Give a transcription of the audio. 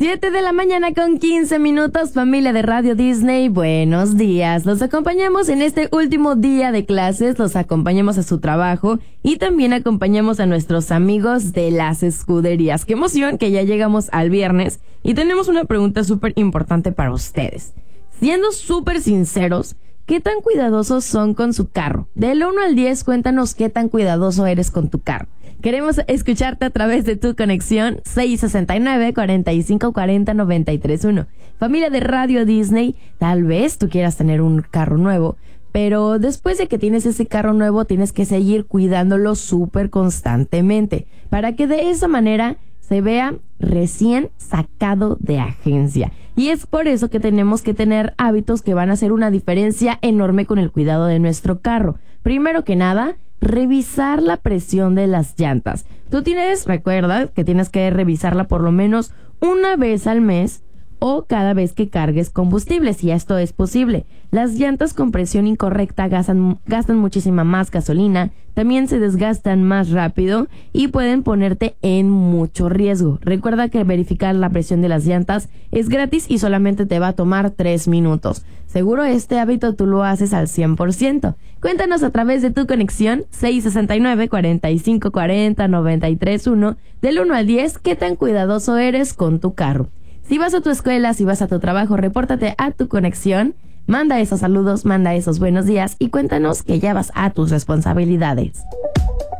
7 de la mañana con 15 minutos, familia de Radio Disney, buenos días. Los acompañamos en este último día de clases, los acompañamos a su trabajo y también acompañamos a nuestros amigos de las escuderías. ¡Qué emoción que ya llegamos al viernes! Y tenemos una pregunta súper importante para ustedes. Siendo súper sinceros, ¿qué tan cuidadosos son con su carro? Del 1 al 10, cuéntanos qué tan cuidadoso eres con tu carro. Queremos escucharte a través de tu conexión 669-4540-931. Familia de Radio Disney, tal vez tú quieras tener un carro nuevo, pero después de que tienes ese carro nuevo, tienes que seguir cuidándolo súper constantemente para que de esa manera se vea recién sacado de agencia. Y es por eso que tenemos que tener hábitos que van a hacer una diferencia enorme con el cuidado de nuestro carro. Primero que nada, revisar la presión de las llantas. Recuerda que tienes que revisarla por lo menos una vez al mes o cada vez que cargues combustible, si esto es posible. Las llantas con presión incorrecta gastan muchísima más gasolina, también se desgastan más rápido y pueden ponerte en mucho riesgo. Recuerda que verificar la presión de las llantas es gratis y solamente te va a tomar 3 minutos. Seguro este hábito tú lo haces al 100%. Cuéntanos a través de tu conexión 669-4540-931 del 1 al 10 qué tan cuidadoso eres con tu carro. Si vas a tu escuela, si vas a tu trabajo, repórtate a tu conexión, manda esos saludos, manda esos buenos días y cuéntanos que ya vas a tus responsabilidades.